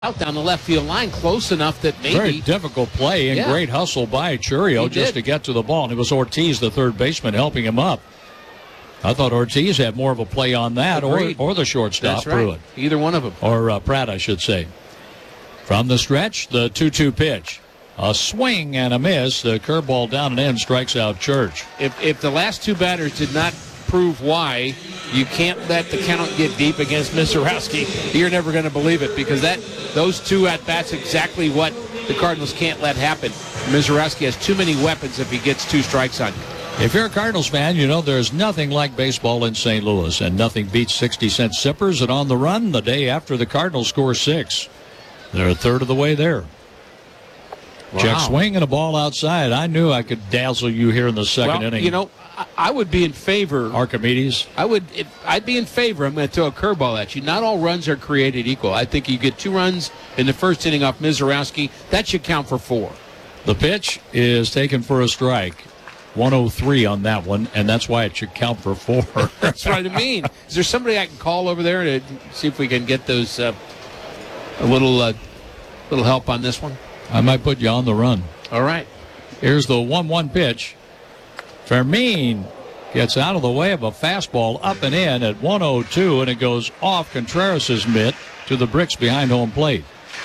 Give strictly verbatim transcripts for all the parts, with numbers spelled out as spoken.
out down the left field line, close enough that maybe. Very difficult play and yeah. great hustle by Churio just to get to the ball. And it was Ortiz, the third baseman, helping him up. I thought Ortiz had more of a play on that, or, or the shortstop, That's right. Pruitt. Either one of them. Or uh, Pratt, I should say. From the stretch, the two two pitch. A swing and a miss. The curveball down and in strikes out Church. If, if the last two batters did not prove why you can't let the count get deep against Misiorowski, you're never going to believe it, because that those two at-bats exactly what the Cardinals can't let happen. Misiorowski has too many weapons if he gets two strikes on you. If you're a Cardinals fan, you know there's nothing like baseball in Saint Louis, and nothing beats sixty cent sippers and On the Run the day after the Cardinals score six. They're a third of the way there. Wow. Check swing and a ball outside. I knew I could dazzle you here in the second well, inning. You know, I, I would be in favor. Archimedes. I would. If, I'd be in favor. I'm going to throw a curveball at you. Not all runs are created equal. I think you get two runs in the first inning off Misiorowski. That should count for four. The pitch is taken for a strike. one oh three on that one, and that's why it should count for four. That's what I mean. Is there somebody I can call over there to see if we can get those uh, a little uh, little help on this one? I might put you on the run. All right. Here's the one one pitch. Fermin gets out of the way of a fastball up and in at one oh two, and it goes off Contreras' mitt to the bricks behind home plate.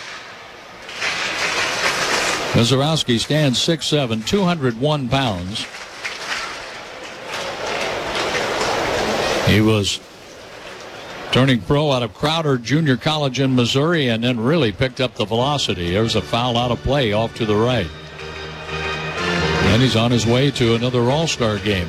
Misiorowski stands six seven, two hundred one pounds. He was turning pro out of Crowder Junior College in Missouri, and then really picked up the velocity. There's a foul out of play off to the right. And he's on his way to another All-Star game.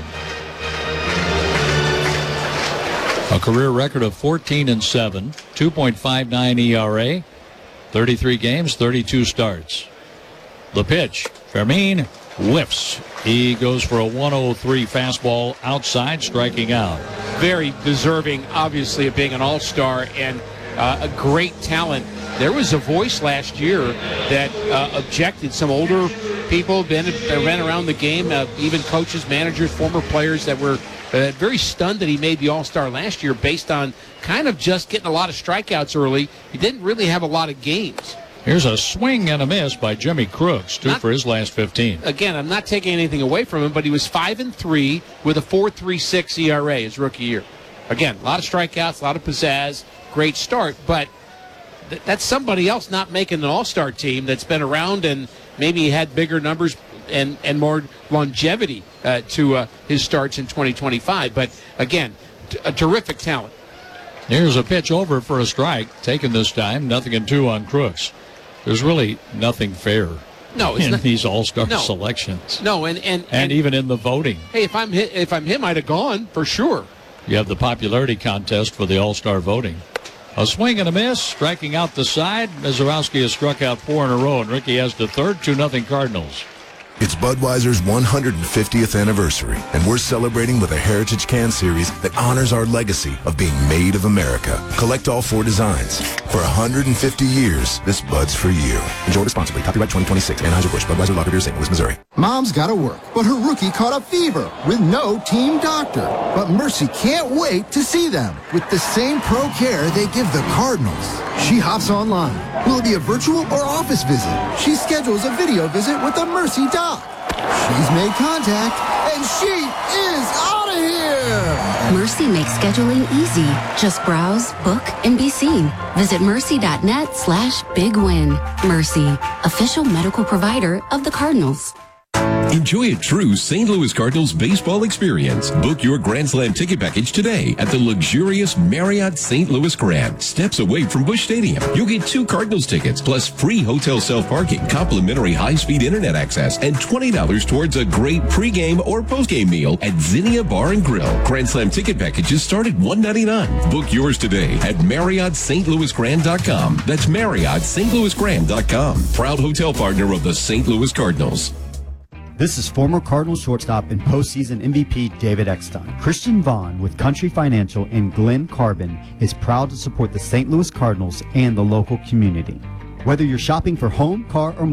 A career record of fourteen and seven, two point five nine E R A, thirty-three games, thirty-two starts. The pitch, Fermin whiffs. He goes for a one oh three fastball outside, striking out. Very deserving, obviously, of being an all-star and uh, a great talent. There was a voice last year that uh, objected. Some older people been that ran around the game, uh, even coaches, managers, former players that were uh, very stunned that he made the all-star last year based on kind of just getting a lot of strikeouts early. He didn't really have a lot of games. Here's a swing and a miss by Jimmy Crooks, two not, for his last fifteen. Again, I'm not taking anything away from him, but he was five and three with a four point three six E R A his rookie year. Again, a lot of strikeouts, a lot of pizzazz, great start, but th- that's somebody else not making an all-star team that's been around and maybe had bigger numbers and, and more longevity uh, to uh, his starts in twenty twenty-five. But again, t- a terrific talent. Here's a pitch over for a strike, taken this time, nothing and two on Crooks. There's really nothing fair no, it's in not, these all-star no, selections. No, and and, and and even in the voting. Hey, if I'm hi- if I'm him, I'd have gone for sure. You have the popularity contest for the all-star voting. A swing and a miss, striking out the side. Misiorowski has struck out four in a row, and Ricky has the third. two nothing Cardinals. It's Budweiser's one hundred fiftieth anniversary, and we're celebrating with a Heritage Can Series that honors our legacy of being made of America. Collect all four designs. For one hundred fifty years, this Bud's for you. Enjoy responsibly. Copyright twenty twenty-six. Anheuser-Busch. Budweiser Lager Beer, Saint Louis, Missouri. Mom's got to work, but her rookie caught a fever with no team doctor. But Mercy can't wait to see them with the same pro care they give the Cardinals. She hops online. Will it be a virtual or office visit? She schedules a video visit with the Mercy doc. She's made contact, and she is out of here! Mercy makes scheduling easy. Just browse, book, and be seen. Visit mercy.net slash big win. Mercy, official medical provider of the Cardinals. Enjoy a true Saint Louis Cardinals baseball experience. Book your Grand Slam ticket package today at the luxurious Marriott Saint Louis Grand, steps away from Busch Stadium. You'll get two Cardinals tickets plus free hotel self-parking, complimentary high-speed internet access, and twenty dollars towards a great pregame or postgame meal at Zinnia Bar and Grill. Grand Slam ticket packages start at one ninety-nine. Book yours today at Marriott Saint Louis Grand dot com. That's Marriott Saint Louis Grand dot com. Proud hotel partner of the Saint Louis Cardinals. This is former Cardinals shortstop and postseason M V P David Eckstein. Christian Vaughn with Country Financial and Glenn Carbon is proud to support the Saint Louis Cardinals and the local community. Whether you're shopping for home, car, or more,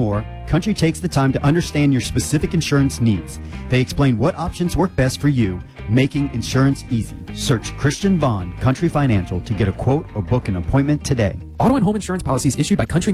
Country takes the time to understand your specific insurance needs. They explain what options work best for you, making insurance easy. Search Christian Vaughn Country Financial to get a quote or book an appointment today. Auto and home insurance policies issued by Country